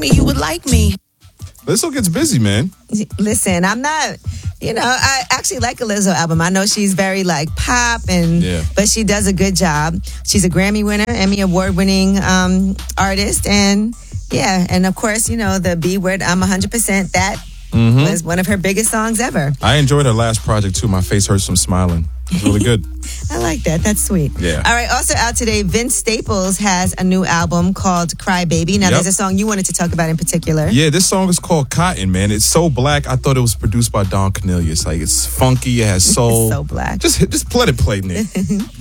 me, you would like me. Lizzo gets busy, man. Listen, I'm not, I actually like a Lizzo album. I know she's very like pop, but she does a good job. She's a Grammy winner, Emmy Award winning artist. And and of course, the B word, I'm 100%. That was one of her biggest songs ever. I enjoyed her last project too. My face hurts from smiling. It's really good. I like that. That's sweet. Yeah. All right. Also out today, Vince Staples has a new album called Cry Baby. Now, there's a song you wanted to talk about in particular. Yeah, this song is called Cotton, man. It's so black. I thought it was produced by Don Cornelius. Like, it's funky. It has soul. It's so black. Just let it play, Nick.